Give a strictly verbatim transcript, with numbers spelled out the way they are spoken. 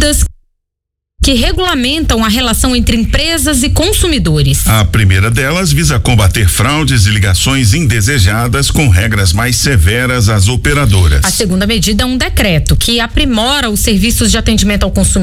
medidas que regulamentam a relação entre empresas e consumidores. A primeira delas visa combater fraudes e ligações indesejadas com regras mais severas às operadoras. A segunda medida é um decreto que aprimora os serviços de atendimento ao consumidor